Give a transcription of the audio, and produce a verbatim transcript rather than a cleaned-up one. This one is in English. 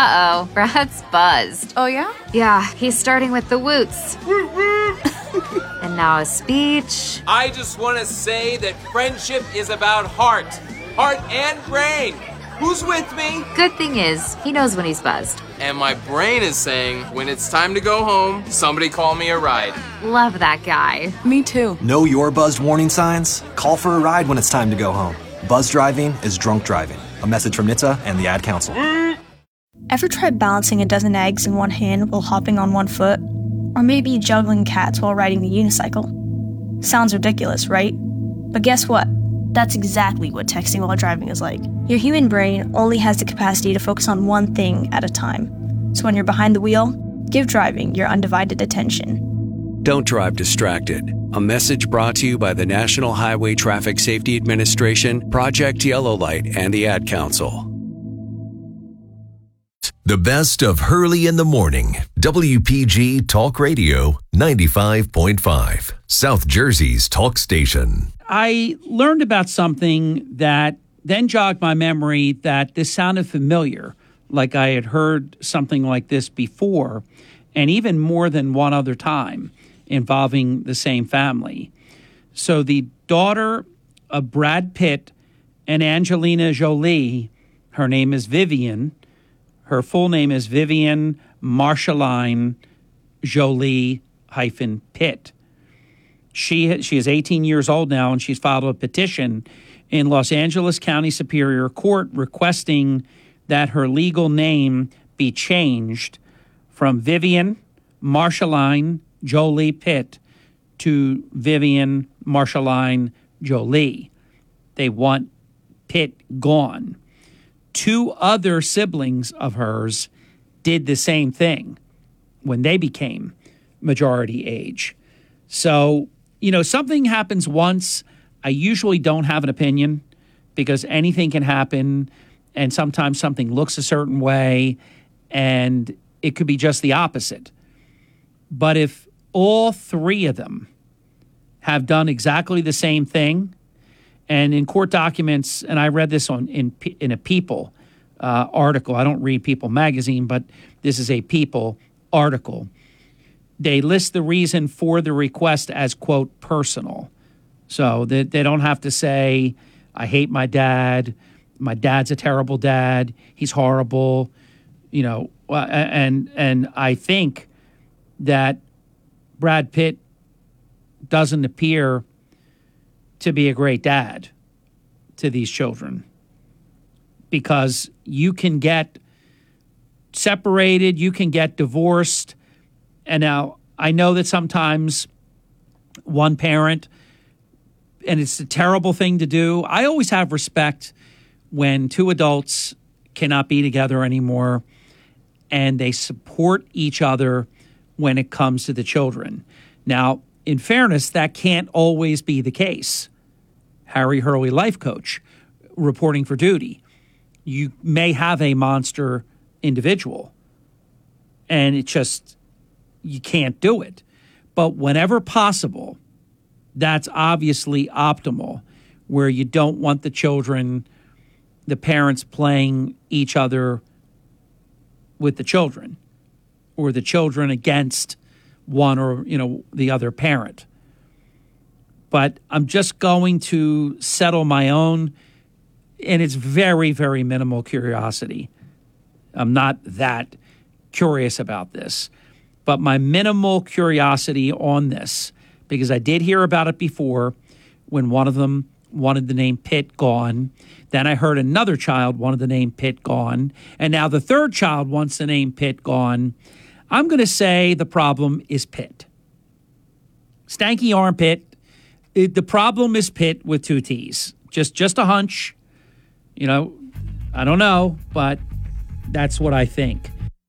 Uh-oh, Brad's buzzed. Oh, yeah? Yeah, he's starting with the woots. And now a speech. I just want to say that friendship is about heart. Heart and brain. Who's with me? Good thing is, he knows when he's buzzed. And my brain is saying, when it's time to go home, somebody call me a ride. Love that guy. Me too. Know your buzzed warning signs? Call for a ride when it's time to go home. Buzz driving is drunk driving. A message from N H T S A and the Ad Council. Ever tried balancing a dozen eggs in one hand while hopping on one foot? Or maybe juggling cats while riding a unicycle? Sounds ridiculous, right? But guess what? That's exactly what texting while driving is like. Your human brain only has the capacity to focus on one thing at a time. So when you're behind the wheel, give driving your undivided attention. Don't drive distracted. A message brought to you by the National Highway Traffic Safety Administration, Project Yellow Light, and the Ad Council. The best of Hurley in the Morning. W P G Talk Radio ninety-five point five. South Jersey's talk station. I learned about something that then jogged my memory that this sounded familiar, like I had heard something like this before, and even more than one other time involving the same family. So the daughter of Brad Pitt and Angelina Jolie, her name is Vivian. Her full name is Vivian Marshaline Jolie hyphen Pitt. She she is eighteen years old now, and she's filed a petition in Los Angeles County Superior Court requesting that her legal name be changed from Vivian Marshaline Jolie Pitt to Vivian Marshaline Jolie. They want Pitt gone. Two other siblings of hers did the same thing when they became majority age. So, you know, something happens once. I usually don't have an opinion because anything can happen, and sometimes something looks a certain way, and it could be just the opposite. But if all three of them have done exactly the same thing, and in court documents, and I read this on in in a People uh, article. I don't read People magazine, but this is a People article. They list the reason for the request as, quote, personal. So they, they don't have to say, I hate my dad, my dad's a terrible dad, he's horrible, you know, and and I think that Brad Pitt doesn't appear to be a great dad to these children, because you can get separated, you can get divorced. And now I know that sometimes one parent, and it's a terrible thing to do. I always have respect when two adults cannot be together anymore and they support each other when it comes to the children. Now, in fairness, that can't always be the case. Harry Hurley, life coach, reporting for duty. You may have a monster individual, and it just, you can't do it. But whenever possible, that's obviously optimal, where you don't want the children, the parents playing each other with the children, or the children against one or, you know, the other parent. But I'm just going to settle my own, and it's very, very minimal curiosity. I'm not that curious about this. But my minimal curiosity on this, because I did hear about it before when one of them wanted the name Pitt gone. Then I heard another child wanted the name Pitt gone. And now the third child wants the name Pitt gone. I'm going to say the problem is Pitt. Stanky armpit. It, the problem is Pitt with two T's. Just, just a hunch. You know, I don't know, but that's what I think.